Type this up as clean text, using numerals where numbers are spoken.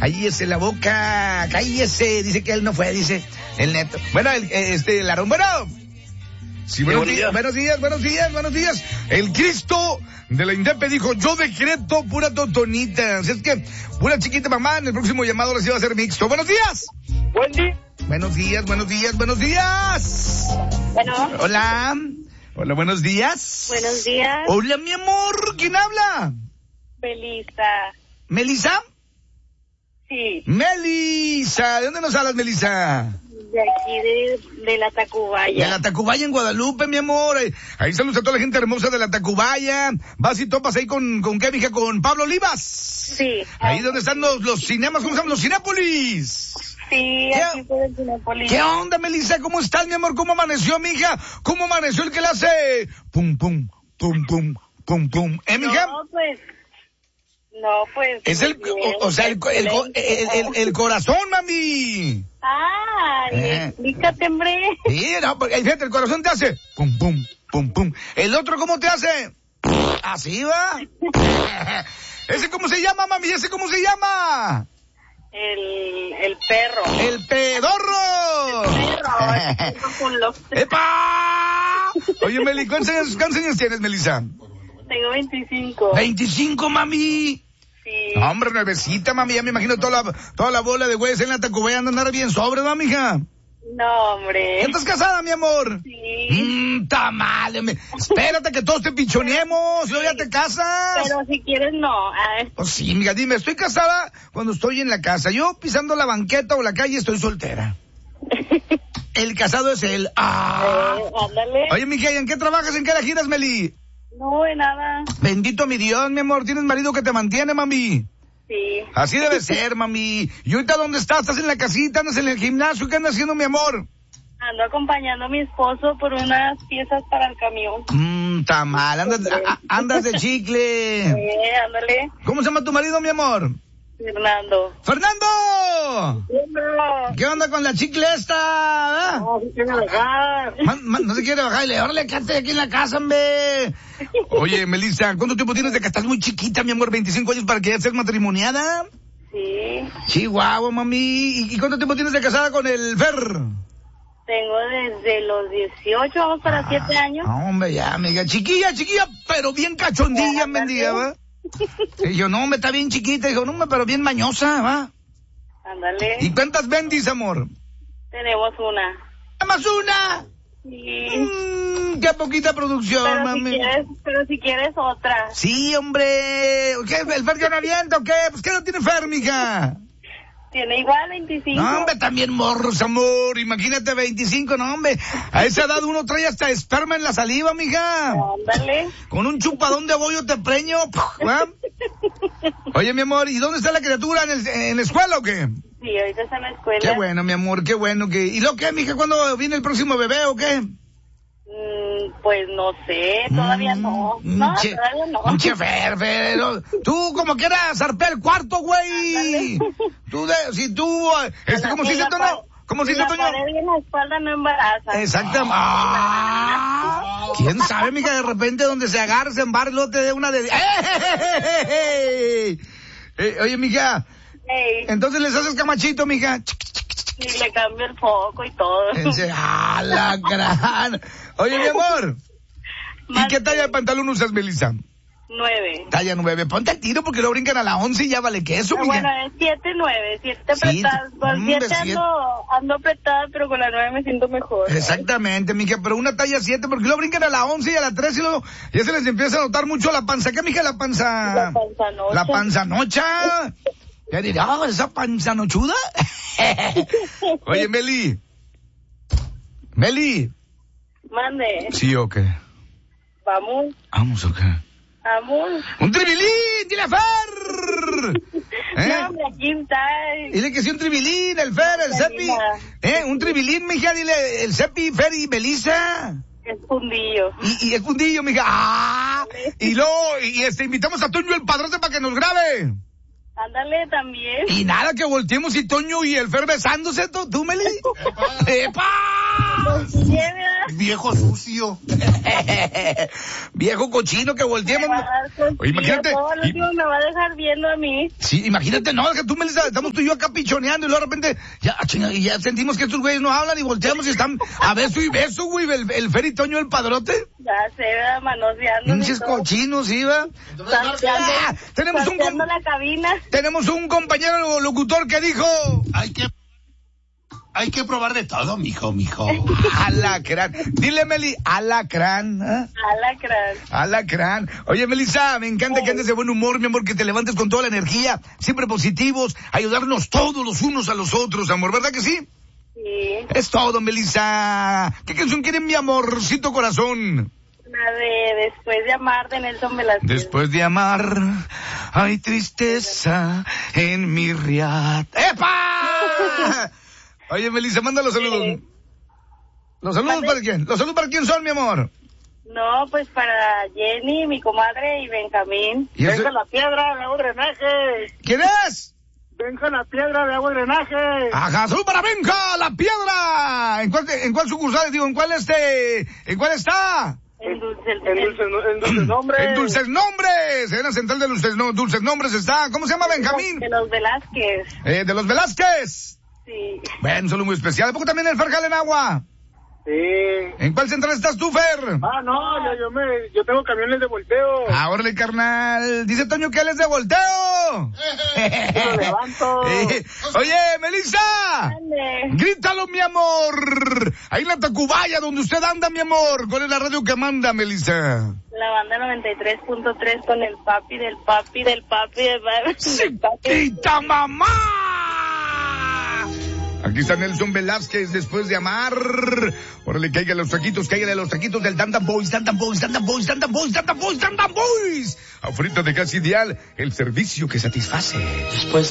cállese la boca, cállese. Dice que él no fue, dice el Neto. Bueno, el Aarón, bueno. Sí, buenos días. El Cristo de la Indepe dijo, yo decreto pura totonita. Así es que, pura chiquita mamá, en el próximo llamado les iba a hacer mixto. ¡Buenos días! Buen día. Buenos días. Bueno. Hola, buenos días. Buenos días. Hola, mi amor, ¿quién habla? ¿Melissa? Sí. Melissa, ¿de dónde nos hablas, Melissa? De aquí de la Tacubaya. De la Tacubaya en Guadalupe, mi amor. Ahí saludos a toda la gente hermosa de la Tacubaya. Vas y topas ahí con qué, mija, con Pablo Olivas. Sí. Ahí donde están los cinemas, ¿cómo se llaman? Los Cinépolis. Sí, aquí por el Cinépolis. ¿Qué onda, Melissa? ¿Cómo estás, mi amor? ¿Cómo amaneció, mija? ¿Cómo amaneció el que le hace pum, pum, pum, pum, pum, pum? ¿Mija? No, pues. Es el corazón, mami. Explícate, hombre. Sí, no, porque fíjate, el corazón te hace pum, pum, pum, pum. ¿El otro cómo te hace? Así va. ¿Ese cómo se llama, mami? ¿Ese cómo se llama? El perro. ¡El pedorro! El perro con los... ¡Epa! Oye, Meli, ¿cuántos años tienes, Melissa? Tengo 25. ¿25, mami? Sí. No, hombre, nuevecita, mami. Ya me imagino toda la bola de güeyes en la Tacubaya andar bien sobre, ¿no, mija? No, hombre. ¿Ya estás casada, mi amor? Sí. Tamale, espérate que todos te pichoneemos, y luego ya te casas. Pero si quieres, no. Pues sí, mija, dime, estoy casada cuando estoy en la casa. Yo pisando la banqueta o la calle estoy soltera. El casado es él. Ándale. Oye, mija, ¿y en qué trabajas? ¿En qué la giras, Meli? No, de nada. Bendito mi Dios, mi amor. ¿Tienes marido que te mantiene, mami? Sí. Así debe ser, mami. ¿Y ahorita dónde estás? ¿Estás en la casita? ¿Andas en el gimnasio? ¿Qué andas haciendo, mi amor? Ando acompañando a mi esposo por unas piezas para el camión. Está mal. Andas de chicle. Ándale. ¿Cómo se llama tu marido, mi amor? Fernando. ¡Fernando! ¿Qué onda con la chicle esta? No, se quiere bajar. No se quiere bajar. Órale, quédate aquí en la casa, hombre. Oye, Melissa, ¿cuánto tiempo tienes de que estás muy chiquita, mi amor? 25 años para que ya estés matrimoniada. Sí. Chihuahua, mami. ¿Y cuánto tiempo tienes de casada con el Fer? Tengo desde los 18, vamos para 7 años. No, hombre, ya, amiga. Chiquilla, pero bien cachondilla, mendiga, ¿va? Y yo, no, hombre, está bien chiquita. Dijo, no, hombre, pero bien mañosa, ¿va? Ándale. ¿Y cuántas bendis, amor? Tenemos una. ¿Nada más una? Sí. Qué poquita producción, Pero mami. pero si quieres otra. Sí, hombre. ¿Qué? ¿El Fer que no avienta o qué? Pues, ¿qué no tiene Fer, mija? Tiene igual 25. No, hombre, también morros, amor. Imagínate 25, no, hombre. A esa edad uno trae hasta esperma en la saliva, mija. Ándale. Con un chupadón de bollo te preño. ¿Va? Oye, mi amor, ¿y dónde está la criatura? ¿En la escuela o qué? Sí, ahorita está en la escuela. Qué bueno, mi amor, qué bueno que... ¿Y lo qué, mija? ¿Cuándo viene el próximo bebé o qué? Pues no sé, todavía no. No, todavía no. Fer, tú como quieras zarpé el cuarto, güey. Si tú, ¿cómo se dice Toño? ¿Cómo se dice Toño? La pared y en la espalda no embaraza. Exactamente. ¿Quién sabe, mija? De repente donde se agarre, se embarre, luego te dé una de... Oye, mija. Entonces les haces camachito, mija. Y le cambio el foco y todo. La gran... Oye, mi amor. ¿Y qué talla de pantalón usas, Melissa? 9. Talla 9. Ponte al tiro porque lo brincan a la 11 y ya vale queso, mija. Bueno, es 7-9. 7 apretadas. Con 7 ando apretada, pero con la 9 me siento mejor. Exactamente, mija. Pero una talla 7 porque lo brincan a la 11 y a la 3 y luego ya se les empieza a notar mucho la panza. ¿Qué, mija? La panza... La panzanocha. Ya dirá, esa panzanochuda. Oye, Meli. Mande. ¿Sí o qué? Vamos. ¿Vamos o qué? Vamos. ¡Un tribilín! ¡Dile a Fer! No, hombre, aquí está. Dile que sí, un tribilín, el Fer, el Cepi. Un tribilín, mija, dile, el Cepi, Fer y Melissa. Es fundillo. Y el fundillo, mija. Y luego, invitamos a Toño el Padrote para que nos grabe. Ándale también. Y nada, que volteemos y Toño y el Fer besándose, tú, Meli. ¡Epa! Viejo sucio. Viejo cochino que volteemos. Oye, imagínate. Me va a dejar viendo a mí. Sí, imagínate, no, que tú, Melissa, estamos tú y yo acá pichoneando y luego de repente ya sentimos que estos güeyes no hablan y volteamos y están a beso y beso, güey, el Fer y Toño el padrote. Ya se va manoseando. Pinches cochinos, ¿sí, va? Tenemos un compañero locutor que dijo... Hay que probar de todo, mijo. Alacrán. Dile, Meli, alacrán. ¿Eh? Alacrán. Oye, Melissa, me encanta que andes de buen humor, mi amor, que te levantes con toda la energía, siempre positivos, ayudarnos todos los unos a los otros, amor, ¿verdad que sí? Sí. Es todo, Melissa. ¿Qué canción quiere mi amorcito corazón? La de Después de amar, de Nelson Velázquez. Después de amar, hay tristeza en mi riat. ¡Epa! Oye, Melissa, manda los saludos. ¿Los saludos para quién? ¿Los saludos para quién son, mi amor? No, pues para Jenny, mi comadre, y Benjamín. Benja la piedra de agua y drenaje. ¿Quién es? Benja la piedra de agua y drenaje. Ajá, salud para Benja la piedra. ¿En cuál sucursal? Digo, ¿en cuál está? En Dulces Nombres. En Dulces Nombres. En la central de Dulces Nombres está. ¿Cómo se llama Benjamín? De los Velázquez. De los Velázquez. Sí. Bueno, un saludo muy especial. ¿De poco también el Fer jala en agua? Sí. ¿En cuál central estás tú, Fer? Yo tengo camiones de volteo. Órale, carnal. Dice Toño que él es de volteo. Lo levanto. Oye, Melissa. Dale. Grítalo, mi amor. Ahí en la Tacubaya, donde usted anda, mi amor. ¿Cuál es la radio que manda, Melissa? La banda 93.3 con el papi del papi del papi del papi. ¡Chiquita mamá! Aquí está Nelson Velázquez, Después de amar. Órale, cáigale a los taquitos del Tantan Boys. Afrita de gas ideal, el servicio que satisface. Después